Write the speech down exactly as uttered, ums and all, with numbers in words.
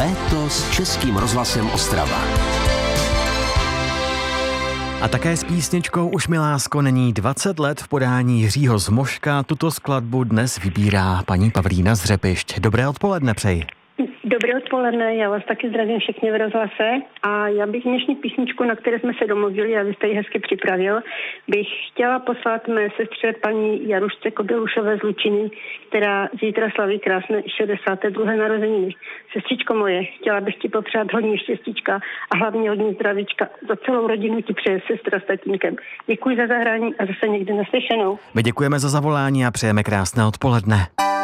Léto s Českým rozhlasem Ostrava. A také s písničkou Už mi lásko není dvacet let v podání Jiřího Zmoška. Tuto skladbu dnes vybírá paní Pavlína z Řepišť. Dobré odpoledne přeji. Dobré odpoledne, já vás taky zdravím všechny v rozhlase a já bych dnešní písničku, na které jsme se domluvili a vy jste ji hezky připravil, bych chtěla poslat mé sestře paní Jarušce Kobělušové z Lučiny, která zítra slaví krásné šedesáté druhé narozeniny. Sestřičko moje, chtěla bych ti popřát hodně štěstíčka a hlavně hodně zdravíčka. Za celou rodinu ti přeje sestra s tatínkem. Děkuji za zahrání a zase někdy naslyšenou. My děkujeme za zavolání a přejeme krásné odpoledne.